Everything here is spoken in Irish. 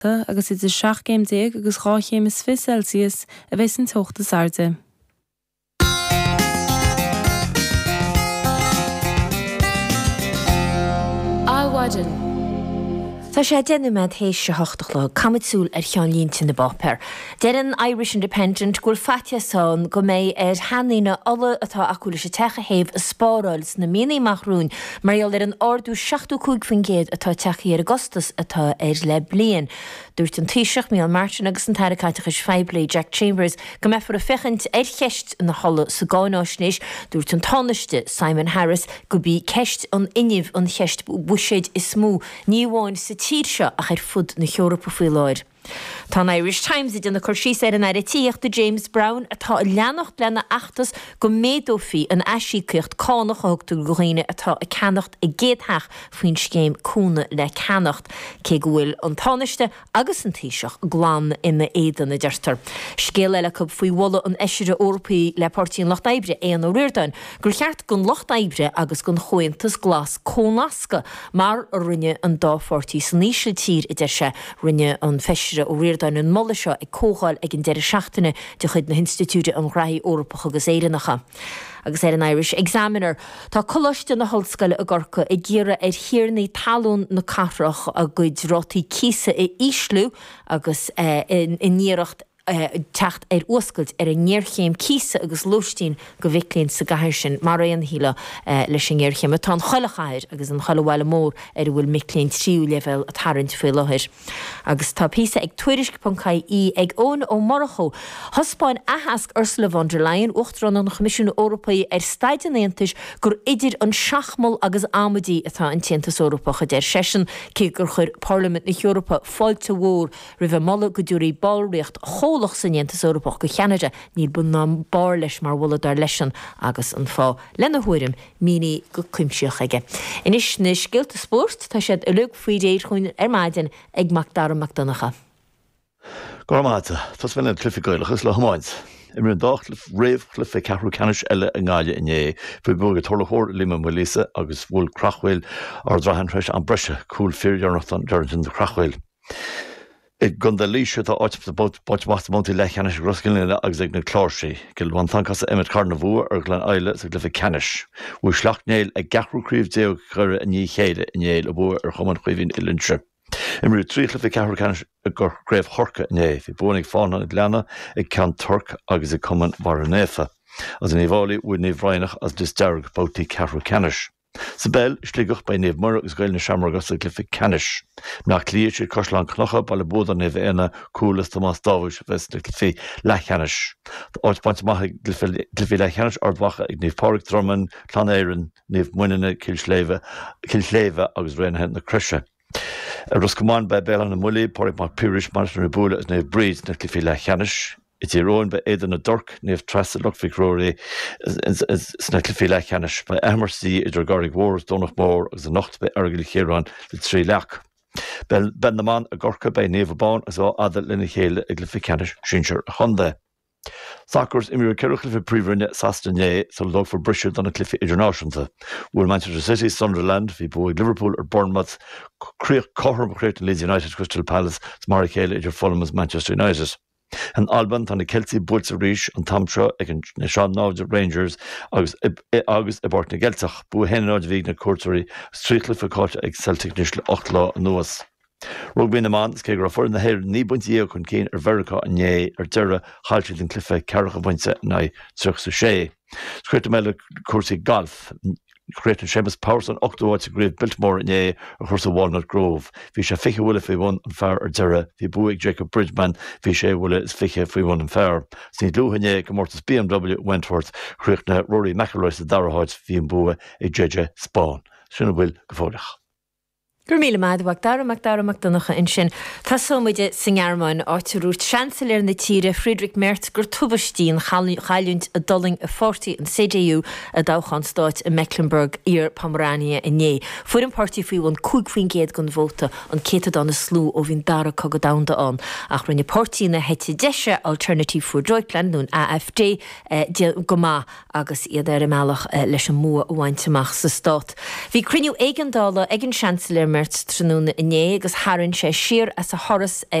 agus is 7 céim déag agus 8 céim is 5 Celsius a bheits an tochta sarde. Áhaidan. Tá sé déanamid hééis se hochtachló camadsúil chean línta na bopper. Dean Irish Independent gur fatiaán go méid haína alle atá acuúla se techa héh spáráils na mínaachrún, marall an ordú 65 fan géad atá techaí Augustus atá le blian. Dúirt an 30 míl Martin agus an taricáitechas feibli Jack Chambers go me for a fechant cheist na holle sa gánáisnéis, dúirt an táneiste Simon Harris go bí ceist an inimh an cheist buisiid is smú, níháin sa tír seo a chuir fud na Europa fuiláir. Tá Irish Times idir na chuirsí ar an airetíocht de James Brown atá a leannacht blena achtas go médófií an eisícuocht cánach agtú goghine atá a ceannacht i géadthach faoin scéim cúna le ceannacht cé gohfuil an táneiste agus an tíiseach gláán ina éan na deirtar. Scéal eile cub faoi bhla an eisiire Eorpaí le páirtíon Locht Oibre éan ó Riordan, gur cheart gon Locht Oibre agus gon chuintas glas cónasca mar a rinne an dáfortí san níosle tír idir se rinne an feisiire ó Riordan an molla seo ag cógáil ag an deire seachtaine de chud na Institúte an Gráí Eorpach agus éireannacha. Agus an Irish Examiner, tá choiste na hallscoile a gorcha i ggéire hiarnaí talún na carrach a gcuid rátaí císa i íslú agus in níireacht techt oscailt a níorchéim císa agus lústín go bhiclíonn sa gaiir sin mar réon híle leis an níorchéim atá choilechaidir agus an choilehile mór bhfuil miclíonn tríú level a tarint fé láthir. Agus tá písa ag tuairisc.caí ag ón ó Morachó. Thospáin ahasc Ursula von der Leyen uchtran an Comisiún Eorpaí staidenéantais gur idir an seachmol agus amadí atá an Tiantas Eorpacha déir sesin cé gur chuir Parliament na Eorpa fáilte mhór rih molla go dúirí ballríocht chólach san Tiantas Eorpach go cheanada níl bun ná bar leis mar bhla dar leisin agus an fá lena thuirim míní go cuimseoch aige. Inis na scialta sport tá siad a lug faoi déir chuin maidin ag Macdara McDonacha. Gormáta, tas bhfuil an clufiáilechas le hamáint. Imir an dáchlif réomh chlufa ceathrú canis eile an gáile inné, faoi bug a torlachóir lima Melissa agus bhfuil crachhfuil ar drahan treis an breise cúil fíornach an deirtin de crachhfuil. Ag gunda líise tá áit bot mátí le cheannis groscinile agus ag na chláirsaí, gil bhain tancas Emmet Carnavú ar glen eile sa glyfa canis. Bhui sleachnéil ag gachrú críomh déag chur a ní chéile inéil a bhua ar chuman chuimhín ilinse. Imir trí chlufa ceathrú canis a gur gréibh chorca iné, hí bunig fána ag leanna ag cean turc agus ag cuman mar an éfa. As an éhálaí bhui níomhráineach as dis dearg bótaí ceathrú canis. Sa bell slígach bei néomh mar agus gail na seamargus a glyfa canis. Nach líir sé coslan cnocha ball bód an néomh éna cúlas Tomás Dávis ves na glyfi le canis. Áit baint maithe glyfi le canis ardhacha ag níomh Pádraig Drummond, Clan Éireann, níomh muine Kilsléve agus réanathe na cruise. Rus gomáin bei béal na mulí, Pádraig Mac Píris, Martin Búla as néomh bríd na glyfi le canis. It's your own by Aidan a Dirk, Nave Tressa Luckvic Rory, Snacklefi Lachanis, by Emercy, Idrogaric Wars, Donach Moore, as a Nacht by Ergil Hiran, the Tree Lack. Ben the man, a Gorka by Nave Bon, as all other Linnihale, a Glyficanish, Shincher, Honda. Sackers imir Kirkcliffe Preverne Sastanye, so log for Brisher than a Cliffy International. Will Manchester City, Sunderland, Vibo, Liverpool or Bournemouth, Cohram Creighton, Leeds United, Crystal Palace, Smarikale, Idr Fulham as Manchester United. And Alban on the Kelsey Bulls Reach and Tamshaw against Sean Nod Rangers August Ebortna Geltach Bu Henrod Vigna Courtory Streetcliffe Court ag Celtic Nishla Ochtlaw Noas. Rugby na man skegur for in the hair ní buintí chun céin ar Verica an é ar deire Haltrid an Cliffe Carracha buinte na Trch sa sé. Scrét meile cuasaí golf. Creating Seamus Powerson, Octowatt, Great Biltmore, and of course, Walnut Grove. Fisha Ficha will if we won and fair or Zera, Vibuig Jacob Bridgman, Fisha will is Ficha if we won and fair. St. Luhanye, Comortus BMW, Wentworth, Creating Rory McElroy, the Darahorts, Vimbua, a JJ Spawn. Shuna will go. Gur míle maid Macdara McDonacha in sin Tá sóide singarmáin áitiúr Chancellor na tíre Friedrich Merz gur tubastín chailúnt a doling a 40 an CDU a dáchanstáit in Mecklenburg ar Pomerania inné. Fuair an party faoi bhain 5% gon vóta an céad an slú ó bhín dara cogad damda an. Ach rinne party na hete deise Alternative for Deutschland nún AfD go má agus iad ar mealach leis an mua bhainteach sa stát. Bhí criniú éigendála ag an Chancellor mert trúna iné agus háann sé sir as a thoras